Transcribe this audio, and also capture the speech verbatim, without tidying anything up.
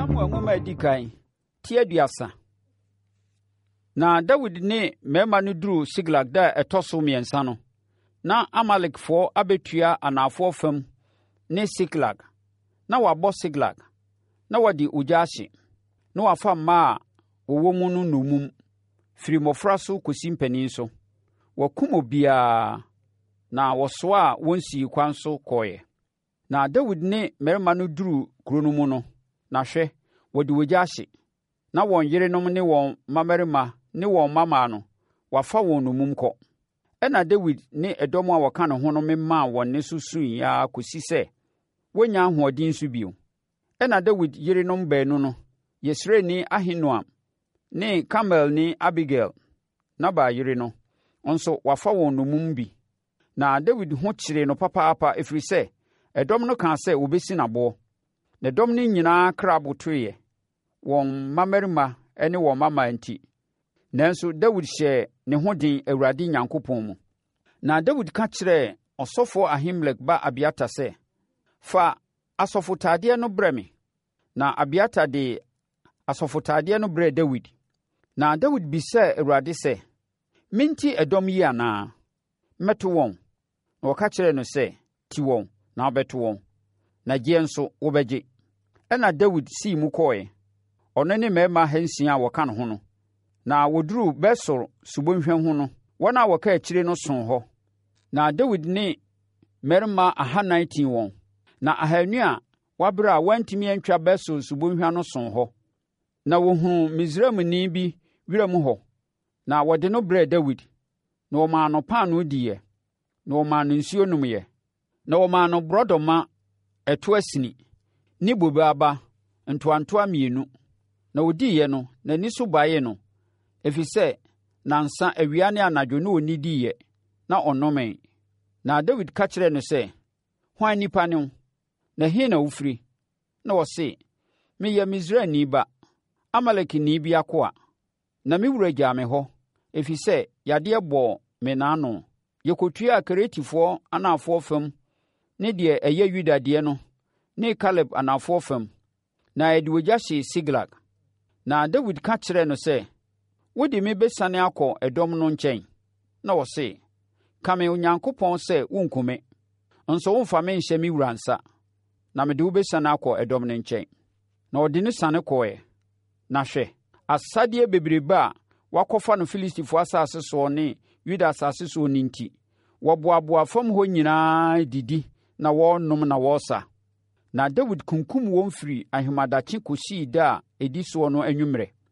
Samuel nwoma edi kan tie aduasa. Na David ne mmarima no duru Siglag da etoso miensa no. Na Amalekfo abetua anafo fam ne Siglag. Na wabɔ Siglag. Na wadi ogyaahye. Na wafa mma wowo mu no nomum firi mmɔfra so kosi mpanin so. Wakum obiara na wɔsoa wonsi kwan so kɔɛ. Na David ne mmarima no duru kuro no mu no. Na hwɛ wadi ogyaahye. Na wɔn yerenom ne wɔn mmamarima ne wɔn mama no wafa wɔn nomum kɔ. Ɛna David ne ɛdɔm a wɔka ne ho no memmaa wɔn ne so sui ya kosi sɛ wonya ahoɔden so bio. Ɛna David yerenom baanu no Yesreni Ahinoam ne Kamel ne Abigail na ba yere no nso wafa wɔn nomum bi. Na David ho kyeree no papaapa ɛfiri sɛ ɛdɔm no kaa sɛ wobɛsi naboɔ. Na ɛdɔm no nyinaa kra botoeɛ wɔn mmamarima ne wɔn mama nti. Nanso David hyɛɛ ne ho den Awurade Nyankopɔn mu. Na David ka kyerɛɛ ɔsɔfoɔ Ahimelek ba Abiatar sɛ, fa asɔfotadeɛ no brɛ me. Na Abiatar de asɔfotadeɛ no brɛ David. Na David bisaa Awurade sɛ, menti ɛdɔm yi anaa? Mɛto wɔn. Na wɔka kyerɛɛ no sɛ, ti wɔn na wobɛto wɔn. Na gyeɛ nso wobɛgye. Ɛna David sii mu kɔɔeɛ. Ɔno ne mmarima ahansia a wɔka ne ho no. Na wɔduruu Besor subɔnhwa ho no, wɔn a wɔka akyire no soo hɔ. Na David ne mmarima ahanan tii wɔn. Na ahanu a wɔabrɛ a wɔantumi antwa Besor subɔnhwa no soo hɔ. Na wɔhunuu Misraimni bi wiram hɔ. Na wɔde no brɛɛ David. Na wɔmaa no paano diiɛ. Na wɔmaa no nsuo nomeɛ. Na wɔmaa no borɔdɔma ɛto asini ne bobe aba ntoantoa mmienu. Na odiiɛ no, n'ani so baeɛ no, ɛfiri sɛ nansa awia ne anadwo na ɔnnidiiɛ na ɔnomee. Na David ka kyerɛɛ no sɛ, hwan nipa ne wo? Na he na wofiri? Na ɔse, meyɛ Misraimni ba, Amalekni bi akoa. Na me wura gyaa me hɔ, ɛfiri sɛ yadeɛ bɔɔ me n'ano. Yɛkɔtuaa Keretifoɔ anafoɔ fam ne deɛ ɛyɛ Yuda deɛ no ne Kaleb anafoɔ fam. Na yɛde ogya hyee Siglag. Na David ka kyerɛɛ no sɛ, wode me bɛsane akɔ ɛdɔm no nkyɛn? Na ɔse, ka me Onyankopɔn sɛ wonkume, nso womfa me nhyɛ me wura nsa, na mede wo bɛsane akɔ ɛdɔm no nkyɛn. Na ɔde no sane kɔɛ. Na hwɛ, asadeɛ bebrebe a wakɔfa no Filistifoɔ asase soɔ ne Yuda asase soɔ no nti, wɔboaboa fam hɔ nyinaa didi na wɔrenom na wɔresa. Na David kunkum wɔn firi ahemadakye kɔsii da a ɛdi soɔ no anwummerɛ.